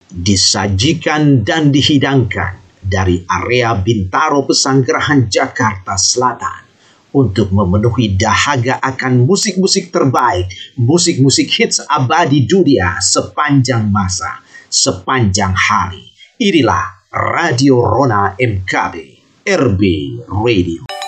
disajikan dan dihidangkan dari area Bintaro Pesanggerahan Jakarta Selatan untuk memenuhi dahaga akan musik-musik terbaik, musik-musik hits abadi dunia sepanjang masa, sepanjang hari. Inilah Radio Rona MKB, RB Radio.